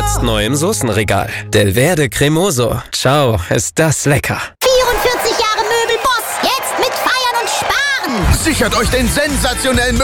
Jetzt neu im Soßenregal. Delverde Cremoso. Ciao, ist das lecker. 44 Jahre Möbelboss. Jetzt mit Feiern und Sparen. Sichert euch den sensationellen